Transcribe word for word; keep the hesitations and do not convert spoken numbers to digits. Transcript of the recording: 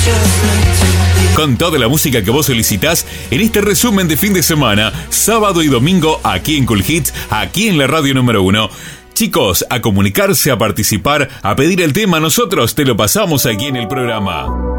Con toda la música que vos solicitás en este resumen de fin de semana, sábado y domingo aquí en Cool Hits, aquí en la radio número uno. Chicos, a comunicarse, a participar, a pedir el tema, nosotros te lo pasamos aquí en el programa.